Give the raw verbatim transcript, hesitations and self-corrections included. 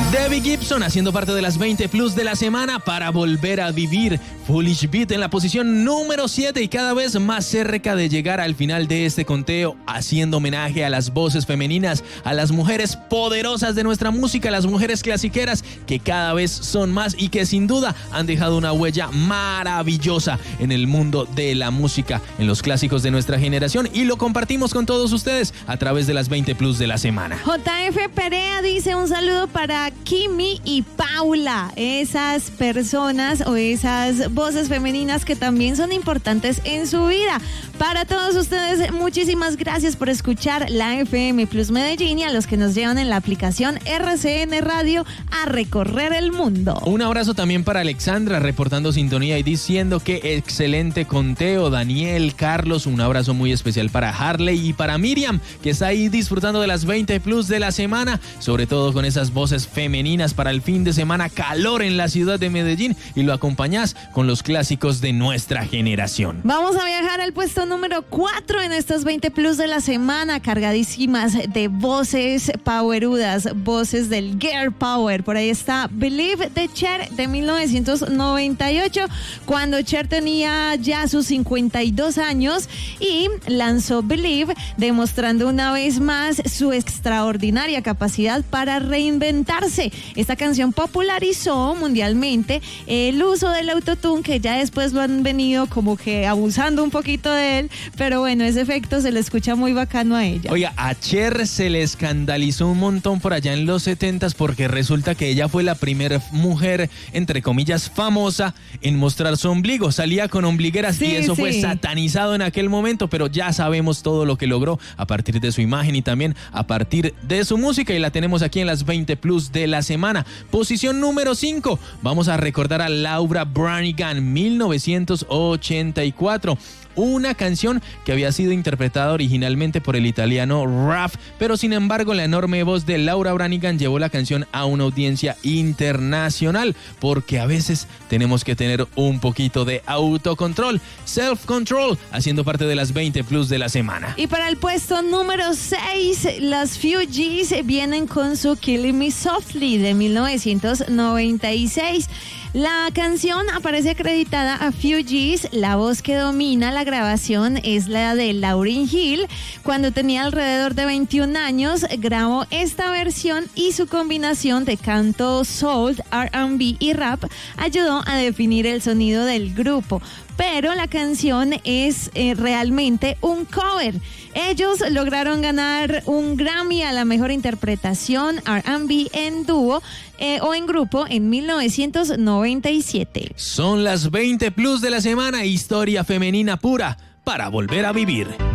Debbie Gibson haciendo parte de las veinte plus de la semana para volver a vivir. Foolish Beat en la posición número siete y cada vez más cerca de llegar al final de este conteo, haciendo homenaje a las voces femeninas, a las mujeres poderosas de nuestra música, las mujeres clasiqueras que cada vez son más y que sin duda han dejado una huella maravillosa en el mundo de la música, en los clásicos de nuestra generación, y lo compartimos con todos ustedes a través de las veinte plus de la semana. J F Perea dice un saludo para Kimi y Paula, esas personas o esas voces femeninas que también son importantes en su vida. Para todos ustedes, muchísimas gracias por escuchar la F M Plus Medellín y a los que nos llevan en la aplicación R C N Radio a recorrer el mundo. Un abrazo también para Alexandra, reportando sintonía y diciendo que excelente conteo. Daniel, Carlos, un abrazo muy especial para Harley y para Miriam, que está ahí disfrutando de las veinte plus de la semana, sobre todo con esas voces femeninas para el fin de semana, calor en la ciudad de Medellín, y lo acompañás con los clásicos de nuestra generación. Vamos a viajar al puesto número cuatro en estas veinte plus de la semana, cargadísimas de voces powerudas, voces del Girl Power. Por ahí está Believe de Cher de mil novecientos noventa y ocho, cuando Cher tenía ya sus cincuenta y dos años y lanzó Believe, demostrando una vez más su extraordinaria capacidad para reinventarse. Esta canción popularizó mundialmente el uso del autotune, que ya después lo han venido como que abusando un poquito de él, pero bueno, ese efecto se le escucha muy bacano a ella. Oiga, a Cher se le escandalizó un montón por allá en los setentas porque resulta que ella fue la primera mujer, entre comillas, famosa en mostrar su ombligo. Salía con ombligueras, sí, y eso sí fue satanizado en aquel momento, pero ya sabemos todo lo que logró a partir de su imagen y también a partir de su música, y la tenemos aquí en las veinte plus de la semana. Posición número cinco, vamos a recordar a Laura Branigan, mil novecientos ochenta y cuatro. Una canción que había sido interpretada originalmente por el italiano Raf, pero sin embargo la enorme voz de Laura Branigan llevó la canción a una audiencia internacional, porque a veces tenemos que tener un poquito de autocontrol. Self Control, haciendo parte de las veinte plus de la semana. Y para el puesto número seis, las Fugees vienen con su Killing Me Softly de mil novecientos noventa y seis. La canción aparece acreditada a Fugees. La voz que domina la grabación es la de Lauryn Hill. Cuando tenía alrededor de veintiún años, grabó esta versión y su combinación de canto soul, R and B y rap ayudó a definir el sonido del grupo. Pero la canción es eh, realmente un cover. Ellos lograron ganar un Grammy a la mejor interpretación R and B en dúo eh, o en grupo en mil novecientos noventa y siete. Son las veinte plus de la semana, historia femenina pura para volver a vivir.